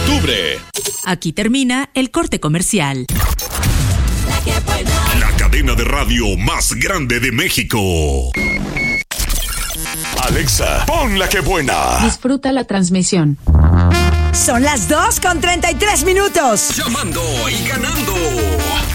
octubre. Aquí termina el corte comercial. La cadena de radio más grande de México. Alexa, pon la que buena. Disfruta la transmisión. Son las 2:33. Llamando y ganando.